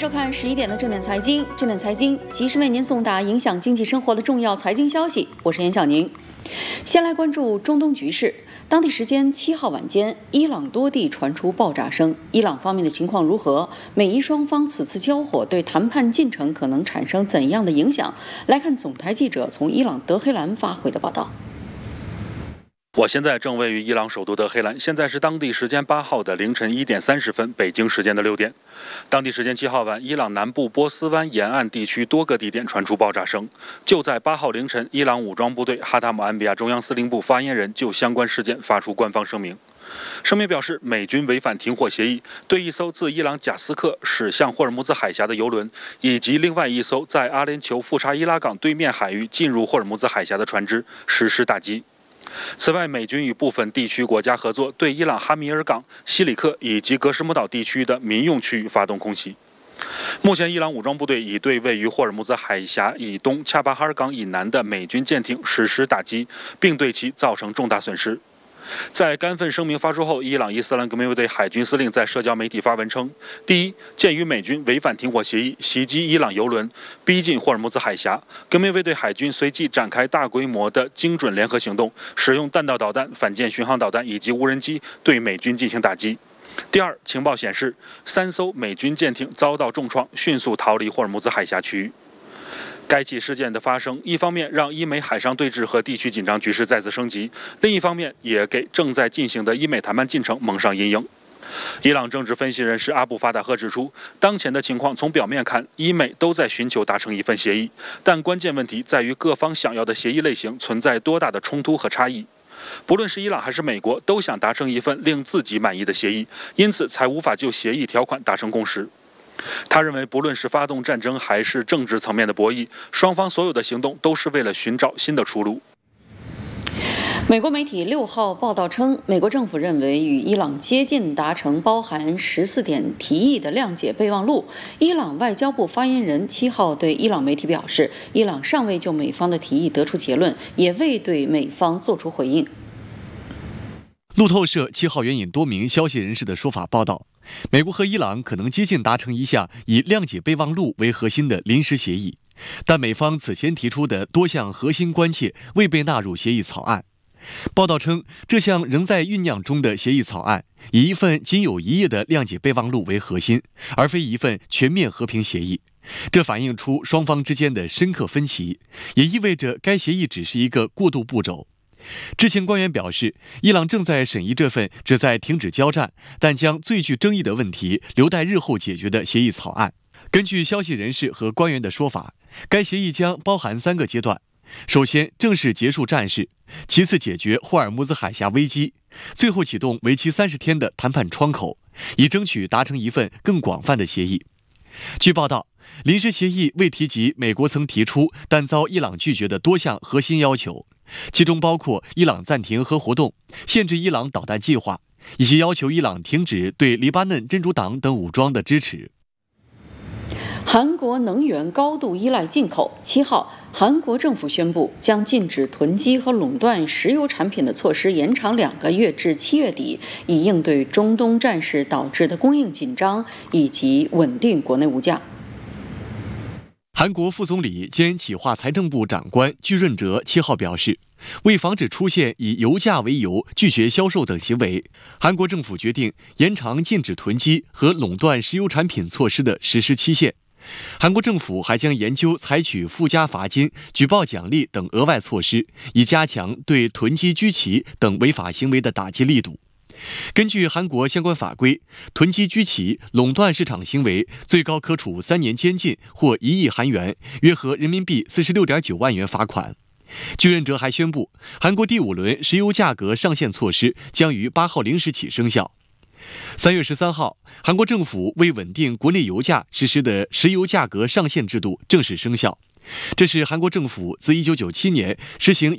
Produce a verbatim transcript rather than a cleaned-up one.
收看十一点的正点财经，正点财经及时为您送达影响经济生活的重要财经消息。我是严小宁。先来关注中东局势。当地时间七号晚间，伊朗多地传出爆炸声。伊朗方面的情况如何？美伊双方此次交火对谈判进程可能产生怎样的影响？来看总台记者从伊朗德黑兰发回的报道。 我现在正位于伊朗首都德黑兰，现在是当地时间八号的凌晨一点三十分，北京时间的六点。当地时间七号晚，伊朗南部波斯湾沿岸地区多个地点传出爆炸声。就在八号凌晨，伊朗武装部队哈塔姆安比亚中央司令部发言人就相关事件发出官方声明。声明表示，美军违反停火协议，对一艘自伊朗贾斯克驶向霍尔木兹海峡的油轮，以及另外一艘在阿联酋富查伊拉港对面海域进入霍尔木兹海峡的船只实施打击。此外，美军与部分地区国家合作，对伊朗哈米尔港、西里克以及格什姆岛地区的民用区域发动空袭。目前，伊朗武装部队已对位于霍尔木兹海峡以东恰巴哈尔港以南的美军舰艇实施打击，并对其造成重大损失。在该份声明发出后，伊朗伊斯兰革命卫队海军司令在社交媒体发文称：第一，鉴于美军违反停火协议，袭击伊朗油轮，逼近霍尔木兹海峡，革命卫队海军随即展开大规模的精准联合行动，使用弹道导弹、反舰巡航导弹以及无人机对美军进行打击。第二，情报显示，三艘美军舰艇遭到重创，迅速逃离霍尔木兹海峡区域。该起事件的发生，一方面让伊美海上对峙和地区紧张局势再次升级，另一方面也给正在进行的伊美谈判进程蒙上阴影。伊朗政治分析人士阿布法达赫指出，当前的情况从表面看，伊美都在寻求达成一份协议，但关键问题在于各方想要的协议类型存在多大的冲突和差异。不论是伊朗还是美国，都想达成一份令自己满意的协议，因此才无法就协议条款达成共识。他认为，不论是发动战争还是政治层面的博弈，双方所有的行动都是为了寻找新的出路。 美国媒体六号报道称，美国政府认为与伊朗接近达成包含十四点提议的谅解备忘录。伊朗外交部发言人七号对伊朗媒体表示，伊朗尚未就美方的提议得出结论，也未对美方作出回应。 路透社七号援引多名消息人士的说法报道，美国和伊朗可能接近达成一项以谅解备忘录为核心的临时协议，但美方此前提出的多项核心关切未被纳入协议草案。报道称，这项仍在酝酿中的协议草案以一份仅有一页的谅解备忘录为核心，而非一份全面和平协议。这反映出双方之间的深刻分歧，也意味着该协议只是一个过渡步骤。知情官员表示，伊朗正在审议这份旨在停止交战，但将最具争议的问题留待日后解决的协议草案。根据消息人士和官员的说法，该协议将包含三个阶段：首先，正式结束战事；其次，解决霍尔木兹海峡危机；最后，启动为期三十天的谈判窗口，以争取达成一份更广泛的协议。据报道，临时协议未提及美国曾提出但遭伊朗拒绝的多项核心要求，其中包括伊朗暂停核活动、限制伊朗导弹计划，以及要求伊朗停止对黎巴嫩真主党等武装的支持。 韩国能源高度依赖进口。七号，韩国政府宣布将禁止囤积和垄断石油产品的措施延长两个月至七月底，以应对中东战事导致的供应紧张以及稳定国内物价。 韩国副总理兼企划财政部长官具润哲七号表示，为防止出现以油价为由拒绝销售等行为，韩国政府决定延长禁止囤积和垄断石油产品措施的实施期限。韩国政府还将研究采取附加罚金、举报奖励等额外措施，以加强对囤积居奇等违法行为的打击力度。根据韩国相关法规，囤积居奇、垄断市场行为最高可处三年监禁或一亿韩元，约合人民币四十六点九万元罚款。具润哲还宣布，韩国第五轮石油价格上限措施将于八号零时起生效。三月十三号，韩国政府为稳定国内油价实施的石油价格上限制度正式生效。这是韩国政府自一九九七年实行